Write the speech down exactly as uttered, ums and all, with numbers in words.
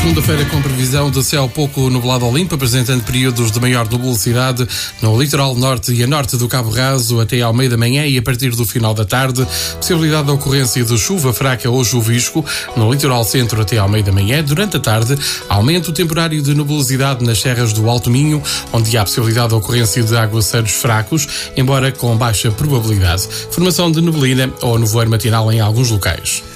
Segunda-feira com previsão de céu pouco nublado ao limpo, apresentando períodos de maior nubosidade no litoral norte e a norte do Cabo Raso até ao meio da manhã e a partir do final da tarde. Possibilidade de ocorrência de chuva fraca ou chuvisco no litoral centro até ao meio da manhã. Durante a tarde, aumento temporário de nubosidade nas serras do Alto Minho, onde há possibilidade de ocorrência de aguaceiros fracos, embora com baixa probabilidade. Formação de neblina ou nevoeiro matinal em alguns locais.